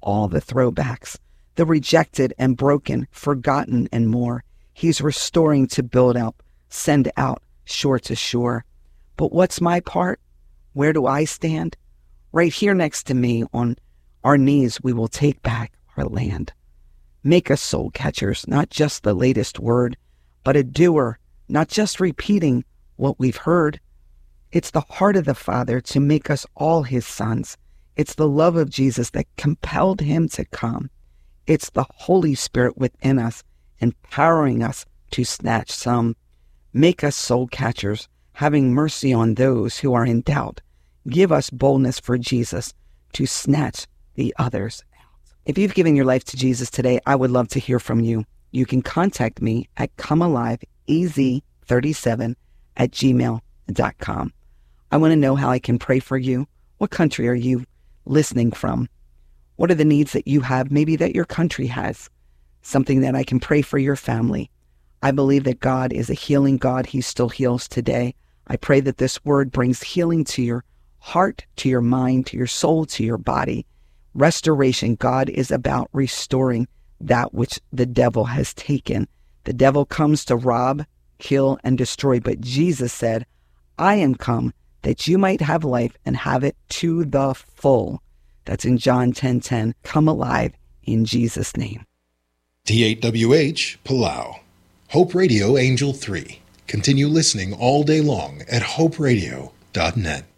all the throwbacks, the rejected and broken, forgotten and more. He's restoring to build up, send out, shore to shore. But what's my part? Where do I stand? Right here next to me, on our knees, we will take back our land. Make us soul catchers, not just the latest word, but a doer, not just repeating what we've heard. It's the heart of the Father to make us all his sons. It's the love of Jesus that compelled him to come. It's the Holy Spirit within us, empowering us to snatch some. Make us soul catchers, having mercy on those who are in doubt. Give us boldness for Jesus to snatch the others out. If you've given your life to Jesus today, I would love to hear from you. You can contact me at comealiveaz37@gmail.com. I want to know how I can pray for you. What country are you listening from? What are the needs that you have, maybe that your country has? Something that I can pray for your family. I believe that God is a healing God. He still heals today. I pray that this word brings healing to your heart, to your mind, to your soul, to your body. Restoration. God is about restoring that which the devil has taken. The devil comes to rob, kill, and destroy. But Jesus said, I am come that you might have life and have it to the full. That's in John 10:10. Come alive in Jesus' name. T8WH, Palau. Hope Radio Angel 3. Continue listening all day long at hoperadio.net.